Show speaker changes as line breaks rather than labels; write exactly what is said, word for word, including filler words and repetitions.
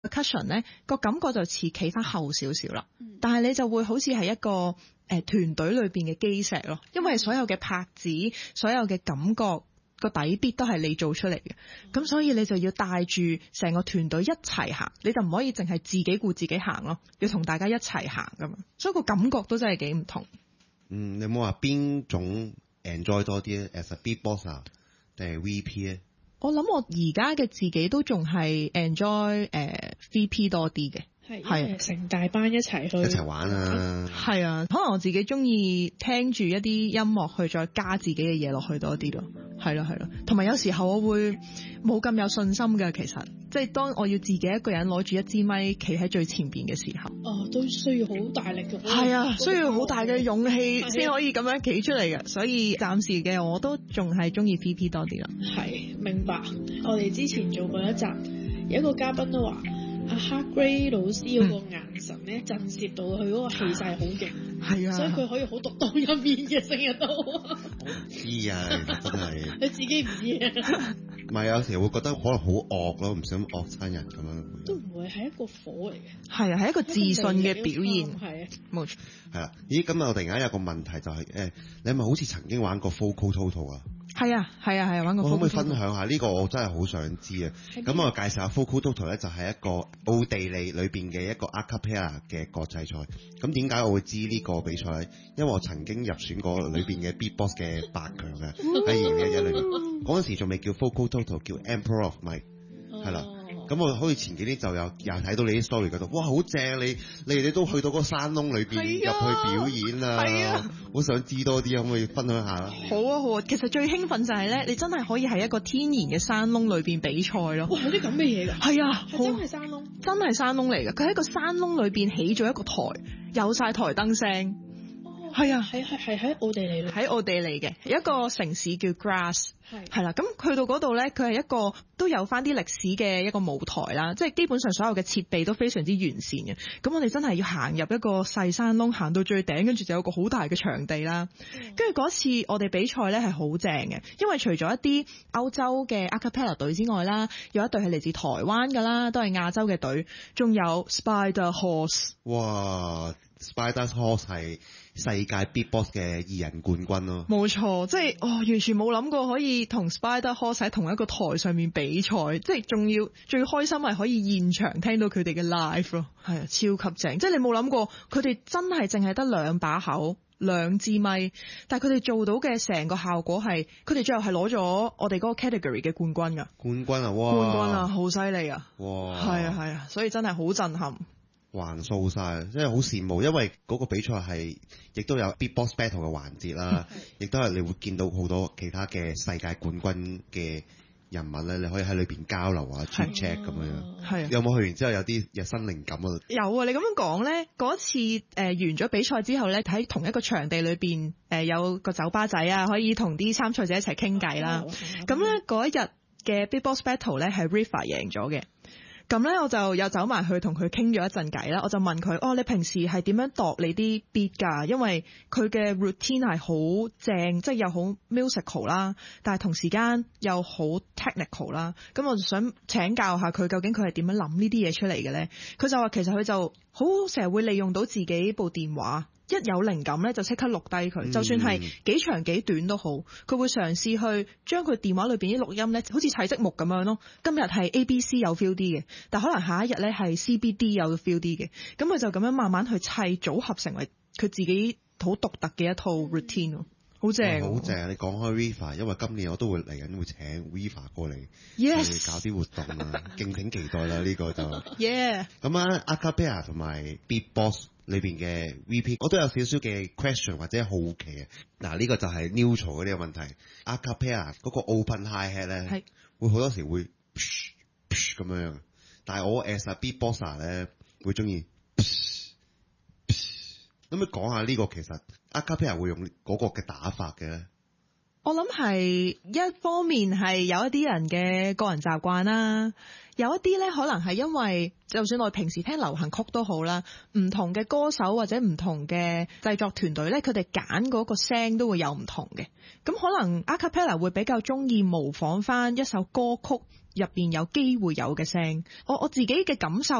percussion 咧個感覺就似企翻後少少啦，但係你就會好似係一個誒團隊裏邊嘅基石咯，因為所有嘅拍子、所有嘅感覺個底 beat 都係你做出嚟嘅，咁所以你就要帶住成個團隊一齊行，你就唔可以淨係自己顧自己行咯，要同大家一齊行噶嘛，所以個感覺都真係幾唔同。
嗯，你有冇話邊種 enjoy 多啲咧 ？as a beatboxer 定係 V P 咧？
我諗我而家嘅自己都仲係 enjoy 誒、呃、V P 多啲嘅，
係成大班一齊去
一齊玩啊！
係啊，可能我自己中意聽住一啲音樂去再加自己嘅嘢落去多啲咯，係咯係咯，同埋有時候我會冇咁有信心嘅，其實即係當我要自己一個人攞住一支咪企喺最前邊嘅時候，
哦，都需要好大力嘅，
係啊，需要好大嘅勇氣先可以咁樣企出嚟嘅，所以暫時嘅我都仲係中意 V P 多啲啦。
係，明白。我哋之前做過一集，有一個嘉賓都話阿 Hargrey 老師嗰個眼神咧，震懾到佢嗰個氣勢好勁，係啊，所以佢可以好獨當一面嘅，成日都。
知啊，真係。
你自己唔知啊？
唔係，有時會覺得可能好惡咯，唔想惡親人咁樣。
都唔會係一個火嚟嘅，
係啊，係一個自信嘅表現，
係啊，
冇錯。
係啦，咦，咁我突然間有個問題就係、是、誒，你係咪好似曾經玩過 Vocal Total 啊？
係啊，係啊，係啊，玩過 Vocal Total。
可唔可以分享下呢、這個？我真係好想知啊！咁我介紹下 Vocal Total 咧，就係一個奧地利裏邊嘅一個 a cappella 嘅國際賽。咁點解我會知呢個比賽咧？因為我曾經入選過裏邊嘅 Beatbox 嘅八強嘅，喺二零一一裏邊。嗰陣時仲未叫 Vocal Total， 叫 Emperor of Mic， 係啦。咁我好似前幾年就有又睇到你啲 story 嗰度，哇，好正！你你哋都去到嗰個山窿裏邊入去表演啊，係啊，好想知多啲，可唔可以分享下啦？
好啊好啊，其實最興奮就係咧，你真係可以喺一個天然嘅山窿裏邊比賽咯。
哇，有啲咁嘅嘢㗎？
係啊，
真係山窿，
真係山窿嚟㗎。佢喺個山窿裏邊起咗一個台，有晒台燈聲。係啊，係係係喺奧地利，喺奧地利嘅一個城市叫 Graz， 係係啦。咁去到嗰度咧，佢係一個都有翻啲歷史嘅一個舞台啦，即係基本上所有嘅設備都非常之完善嘅。咁我哋真係要行入一個細山窿，行到最頂，跟住就有個好大嘅場地啦。跟住嗰次我哋比賽咧係好正嘅，因為除咗一啲歐洲嘅 a cappella 隊之外啦，有一隊係嚟自台灣㗎啦，都係亞洲嘅隊，仲有 Spider Horse。
哇！ Spider Horse 係世界 Beatbox 嘅二人冠軍咯，冇
錯，即係哦，完全冇諗過可以同 Spider Horse 喺同一個台上面比賽，即係仲要最開心係可以現場聽到佢哋嘅 live 咯，係啊，超級正！即係你冇諗過佢哋真係淨係得兩把口、兩支咪，但係佢哋做到嘅成個效果係，佢哋最後係攞咗我哋嗰個 category 嘅冠軍㗎，
冠軍啊，哇，
冠軍啊，好犀利啊，
哇，
係啊係啊，所以真係好震撼。
橫掃晒，真係好羨慕，因為嗰個比賽係亦都有 Beatbox Battle 嘅環節啦，亦都係你會見到好多其他嘅世界冠軍嘅人物咧，你可以喺裏邊交流啊 chat chat 咁樣。係有冇去完之後有啲日新靈感啊？
有啊！你咁樣講咧，嗰次誒、呃、完咗比賽之後咧，喺同一個場地裏邊誒、呃、有個酒吧仔啊，可以同啲參賽者一齊傾偈啦。咁咧嗰一日嘅 Beatbox Battle 咧係 Rifa 贏咗嘅。咁咧我就有走埋去同佢傾咗一陣偈啦，我就問佢：哦，你平時係點樣度你啲 beat 㗎？因為佢嘅 routine 係好正，即係又好 musical 啦，但係同時間又好 technical 啦。咁我就想請教下佢，究竟佢係點樣諗呢啲嘢出嚟嘅咧？佢就話其實佢就好成日會利用到自己部電話。一有靈感咧，就即刻錄低佢，嗯、就算係幾長幾短都好，佢會嘗試去將佢電話裏邊啲錄音咧，好似砌積木咁樣咯。今日係 A B C 有 feel 啲嘅，但可能下一日咧係 C B D 有 feel 啲嘅，咁佢就咁樣慢慢去砌組合成為佢自己好獨特嘅一套 routine 咯，好正，
好正！你講開 Rifa， 因為今年我都會嚟緊會請 Rifa 過嚟，
yes，
去搞啲活動啊，敬請期待啦！呢、呢個就
yeah。
咁啊 a cappella 同埋 Beatbox 裏邊嘅 V P， 我都有少少嘅 question 或者好奇啊。嗱，呢個就係 neutral 嗰啲嘅問題。a cappella 嗰個 open high hat 咧，會好多時會咁樣，但係我 as a beatboxer 咧會中意。咁你講下呢個其實 a cappella 會用嗰個嘅打法嘅咧？
我諗係一方面係有一啲人嘅個人習慣啦，有一啲咧可能係因為就算我哋平時聽流行曲都好啦，唔同嘅歌手或者唔同嘅製作團隊咧，佢哋揀嗰個聲都會有唔同嘅。咁可能 a cappella 會比較中意模仿翻一首歌曲入邊有機會有嘅聲。我我自己嘅感受